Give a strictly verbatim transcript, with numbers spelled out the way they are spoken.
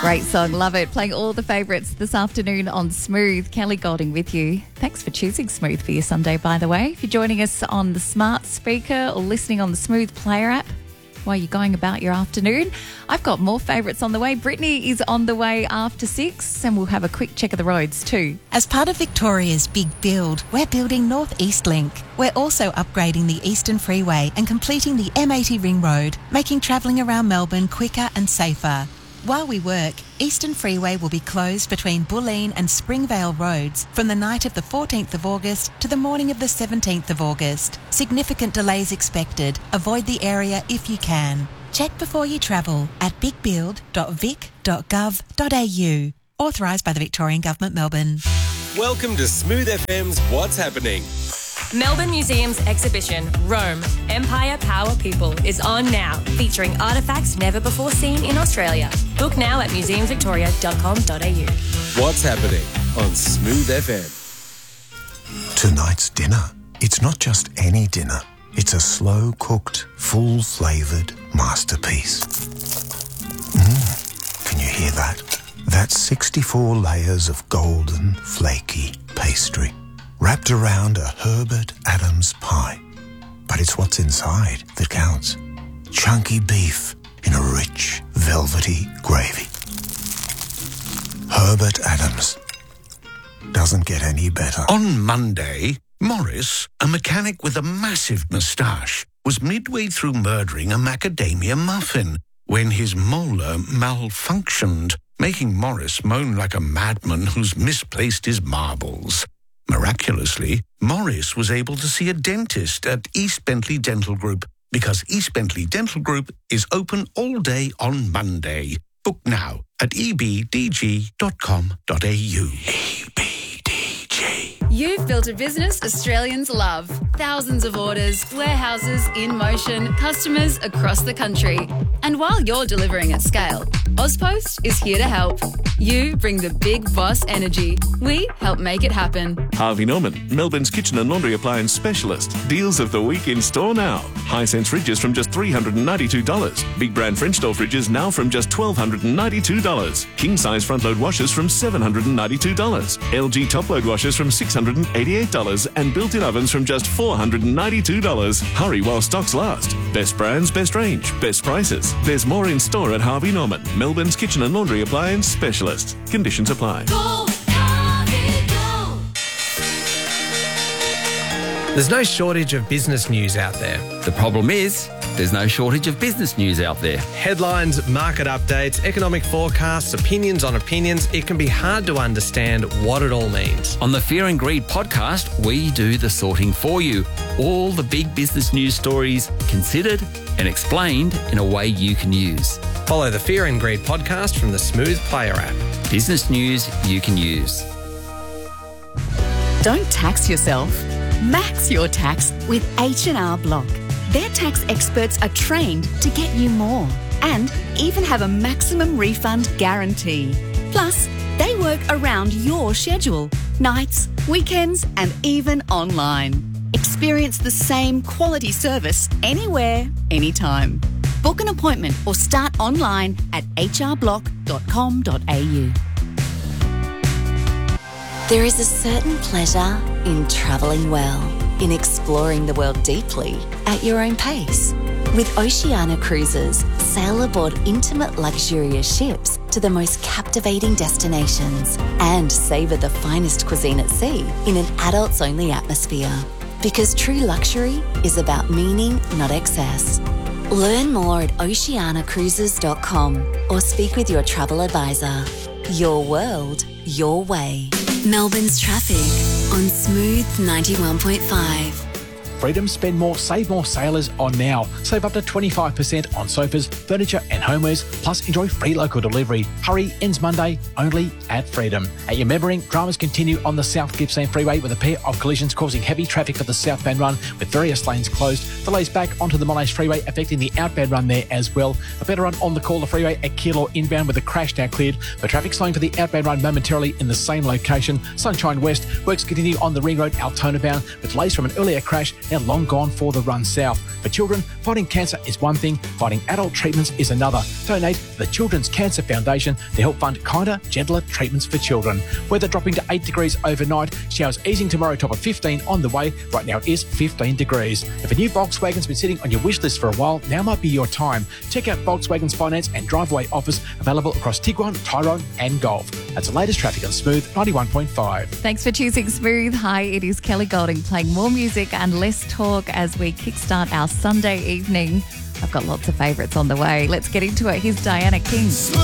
Great song, love it. Playing all the favourites this afternoon on Smooth. Kelly Golding with you. Thanks for choosing Smooth for your Sunday, by the way. If you're joining us on the smart speaker or listening on the Smooth Player app while you're going about your afternoon, I've got more favourites on the way. Brittany is on the way after six, and we'll have a quick check of the roads too. As part of Victoria's big build, we're building North East Link. We're also upgrading the Eastern Freeway and completing the M eighty Ring Road, making travelling around Melbourne quicker and safer. While we work, Eastern Freeway will be closed between Bulleen and Springvale roads from the night of the fourteenth of August to the morning of the seventeenth of August. Significant delays expected. Avoid the area if you can. Check before you travel at big build dot vic dot gov dot a u. Authorised by the Victorian Government, Melbourne. Welcome to Smooth F M's What's Happening. Melbourne Museum's exhibition, Rome, Empire, Power, People, is on now, featuring artefacts never before seen in Australia. Book now at museums victoria dot com dot a u. What's Happening on Smooth F M. Tonight's dinner. It's not just any dinner. It's a slow-cooked, full-flavoured masterpiece. Mmm, can you hear that? That's sixty-four layers of golden, flaky pastry, wrapped around a Herbert Adams pie. But it's what's inside that counts. Chunky beef in a rich, velvety gravy. Herbert Adams. Doesn't get any better. On Monday, Morris, a mechanic with a massive moustache, was midway through murdering a macadamia muffin when his molar malfunctioned, making Morris moan like a madman who's misplaced his marbles. Miraculously, Morris was able to see a dentist at East Bentley Dental Group because East Bentley Dental Group is open all day on Monday. Book now at e b d g dot com dot a u. E B D G. You've built a business Australians love. Thousands of orders, warehouses in motion, customers across the country. And while you're delivering at scale, Ozpost is here to help. You bring the big boss energy. We help make it happen. Harvey Norman, Melbourne's kitchen and laundry appliance specialist. Deals of the week in store now. Hisense fridges from just three hundred ninety-two dollars. Big brand French door fridges now from just one thousand two hundred ninety-two dollars. King size front load washers from seven hundred ninety-two dollars. L G top load washers from six hundred eighty-eight dollars and built-in ovens from just four hundred ninety-two dollars. Hurry while stocks last. Best brands, best range, best prices. There's more in store at Harvey Norman, Melbourne's kitchen and laundry appliance specialist. Conditions apply. Go, Harvey, go. There's no shortage of business news out there. The problem is, there's no shortage of business news out there. Headlines, market updates, economic forecasts, opinions on opinions. It can be hard to understand what it all means. On the Fear and Greed podcast, we do the sorting for you. All the big business news stories considered and explained in a way you can use. Follow the Fear and Greed podcast from the Smooth Player app. Business news you can use. Don't tax yourself. Max your tax with H and R Block. Their tax experts are trained to get you more and even have a maximum refund guarantee. Plus, they work around your schedule, nights, weekends, and even online. Experience the same quality service anywhere, anytime. Book an appointment or start online at h r block dot com dot a u. There is a certain pleasure in travelling well, in exploring the world deeply at your own pace. With Oceania Cruises, sail aboard intimate luxurious ships to the most captivating destinations and savour the finest cuisine at sea in an adults-only atmosphere. Because true luxury is about meaning, not excess. Learn more at oceania cruises dot com or speak with your travel advisor. Your world, your way. Melbourne's traffic on Smooth ninety-one point five. Freedom Spend More, Save More sailors on now. Save up to twenty-five percent on sofas, furniture and homewares, plus enjoy free local delivery. Hurry, ends Monday, only at Freedom. At your Memmering, dramas continue on the South Gippsland Freeway with a pair of collisions causing heavy traffic for the southbound run with various lanes closed. Delays back onto the Monash Freeway affecting the outbound run there as well. A better run on the Caller Freeway at Keilor inbound with a crash now cleared. The traffic slowing for the outbound run momentarily in the same location. Sunshine West, works continue on the Ring Road Altona bound with delays from an earlier crash now long gone for the run south. For children, fighting cancer is one thing, fighting adult treatments is another. Donate to the Children's Cancer Foundation to help fund kinder, gentler treatments for children. Weather dropping to eight degrees overnight, showers easing tomorrow, top of fifteen on the way. Right now it is fifteen degrees. If a new Volkswagen's been sitting on your wish list for a while, now might be your time. Check out Volkswagen's finance and driveway offers available across Tiguan, Tyrone and Golf. That's the latest traffic on Smooth ninety-one point five. Thanks for choosing Smooth. Hi, it is Kelly Golding playing more music and less talk as we kickstart our Sunday evening. I've got lots of favourites on the way. Let's get into it. Here's Diana King.